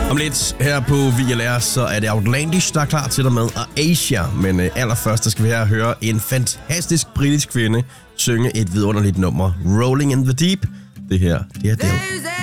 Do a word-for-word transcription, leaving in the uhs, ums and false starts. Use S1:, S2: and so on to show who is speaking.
S1: Om lidt her på V L R, så er det Outlandish, der er klar til dig med, og Asia. Men øh, allerførst, der skal vi her høre en fantastisk britisk kvinde synge et vidunderligt nummer. Rolling in the Deep. Det her, det er det.